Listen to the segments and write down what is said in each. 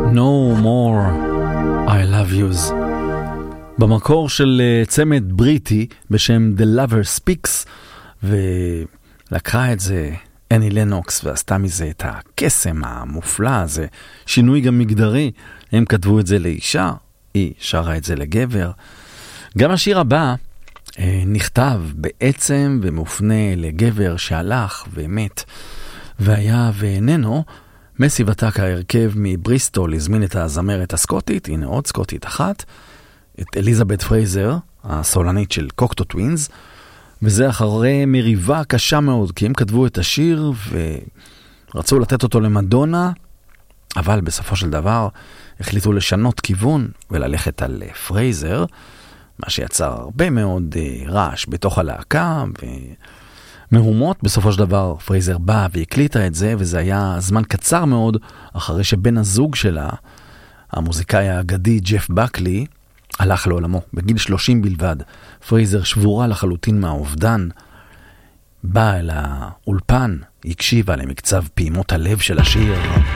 No more I love yous. במקור של צמד בריטי בשם The Lover Speaks, ולקחה את זה אני לנוקס ועשתה מזה את הקסם המופלא הזה, שינוי גם מגדרי. הם כתבו את זה לאישה, היא שרה את זה לגבר. גם השיר הבא נכתב בעצם ומופנה לגבר שהלך ומת והיה ואיננו. מסיב עתק ההרכב מבריסטול הזמין את הזמרת הסקוטית, הנה עוד סקוטית אחת, את אליזבת פרייזר, הסולנית של קוקטו טווינס, וזה אחרי מריבה קשה מאוד, כי הם כתבו את השיר ורצו לתת אותו למדונה, אבל בסופו של דבר החליטו לשנות כיוון וללכת על פרייזר, מה שיצר הרבה מאוד רעש בתוך הלהקה ומהומות. בסופו של דבר פרייזר בא והקליטה את זה, וזה היה זמן קצר מאוד אחרי שבן הזוג שלה, המוזיקאי האגדי ג'ף בקלי, הלך לעולמו בגיל 30 בלבד. פרייזר שבורה לחלוטין מהאובדן, באה אל האולפן, הקשיבה למקצב פעימות הלב של השיר,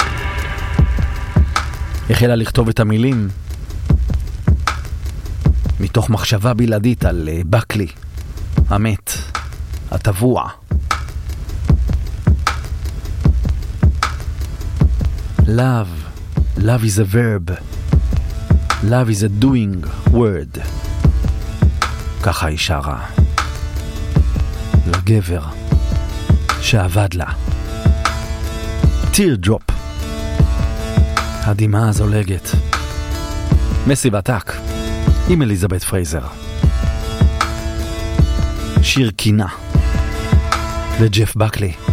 החלה לכתוב את המילים מתוך מחשבה בלעדית על בקלי המת, הטבוע. Love is a verb. Love is a doing word. ככה היא שרה לגבר שעבד לה. Teardrop, הדמעה הזולגת. מסיב עתק עם אליזבת פרייזר, שיר קינה לג'ף בקלי.